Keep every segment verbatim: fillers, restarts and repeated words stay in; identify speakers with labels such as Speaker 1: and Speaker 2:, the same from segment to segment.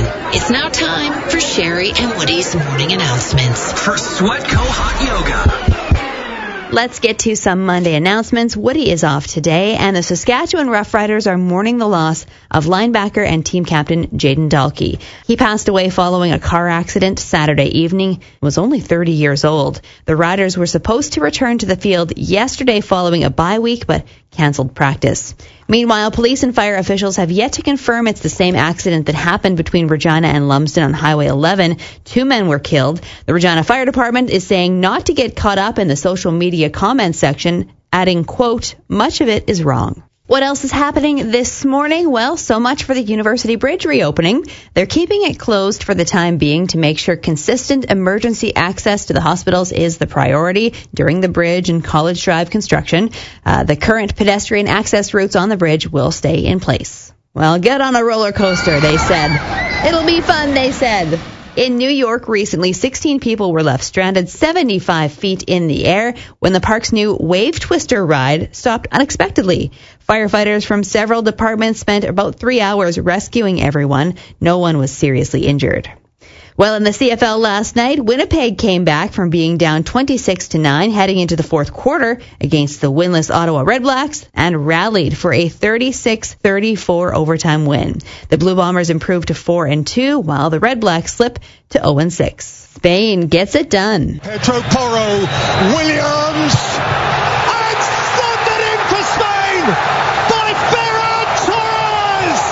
Speaker 1: everyone. It's now time for Sherry and Woody's morning announcements.
Speaker 2: For Sweatco Hot Yoga.
Speaker 3: Let's get to some Monday announcements. Woody is off today, and the Saskatchewan Roughriders are mourning the loss of linebacker and team captain Jayden Dalkey. He passed away following a car accident Saturday evening. He was only thirty years old. The Riders were supposed to return to the field yesterday following a bye week, but canceled practice. Meanwhile, police and fire officials have yet to confirm it's the same accident that happened between Regina and Lumsden on Highway eleven. Two men were killed. The Regina Fire Department is saying not to get caught up in the social media comment section, adding, quote, much of it is wrong. What else is happening this morning? Well, so much for the University Bridge reopening. They're keeping it closed for the time being to make sure consistent emergency access to the hospitals is the priority during the bridge and College Drive construction. Uh, the current pedestrian access routes on the bridge will stay in place. Well, get on a roller coaster, they said. It'll be fun, they said. In New York recently, sixteen people were left stranded seventy-five feet in the air when the park's new Wave Twister ride stopped unexpectedly. Firefighters from several departments spent about three hours rescuing everyone. No one was seriously injured. Well, in the C F L last night, Winnipeg came back from being down twenty-six to nine heading into the fourth quarter against the winless Ottawa Redblacks and rallied for a thirty-six thirty-four overtime win. The Blue Bombers improved to four and two while the Redblacks slip to oh and six. Spain gets it done.
Speaker 4: Pedro Porro, Williams, and thundered in for Spain by Ferran Torres!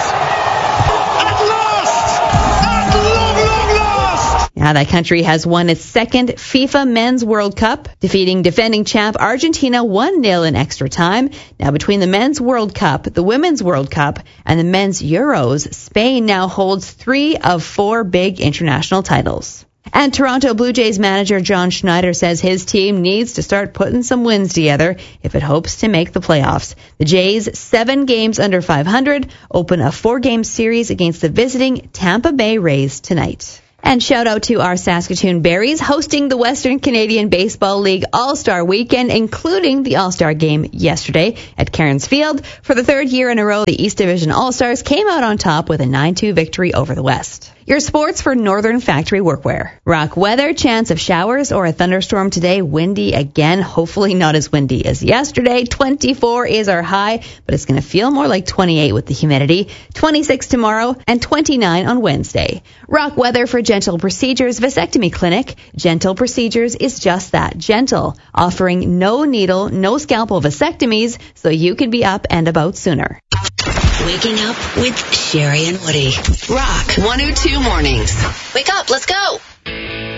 Speaker 4: At last! At long, long last!
Speaker 3: Now that country has won its second FIFA Men's World Cup, defeating defending champ Argentina one nil in extra time. Now between the Men's World Cup, the Women's World Cup, and the Men's Euros, Spain now holds three of four big international titles. And Toronto Blue Jays manager John Schneider says his team needs to start putting some wins together if it hopes to make the playoffs. The Jays, seven games under five hundred, open a four-game series against the visiting Tampa Bay Rays tonight. And shout out to our Saskatoon Berries hosting the Western Canadian Baseball League All-Star Weekend, including the All-Star Game yesterday at Cairns Field. For the third year in a row, the East Division All-Stars came out on top with a nine two victory over the West. Your sports for Northern Factory Workwear. Rock weather, chance of showers or a thunderstorm today. Windy again, hopefully not as windy as yesterday. twenty-four is our high, but it's going to feel more like twenty-eight with the humidity. twenty-six tomorrow and twenty-nine on Wednesday. Rock weather for Gentle Procedures Vasectomy Clinic. Gentle Procedures is just that, gentle, offering no needle, no scalpel vasectomies so you can be up and about sooner.
Speaker 1: Waking up with Sherry and Woody. Rock one oh two Mornings. Wake up, let's go.